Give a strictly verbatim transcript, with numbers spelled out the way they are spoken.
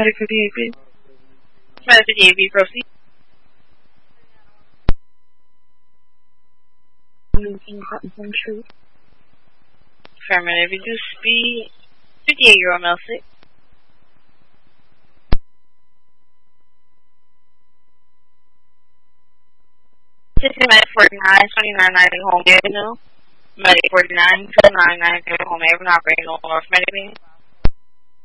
Medic fifty-eight B. Medic fifty-eight B, proceed. Affirmative. Reduce speed. fifty-eight year old male sick. System Medic forty-nine, twenty-nine ninety home avenue. Medic forty-nine, twenty-nine ninety home avenue, operating on North Medic.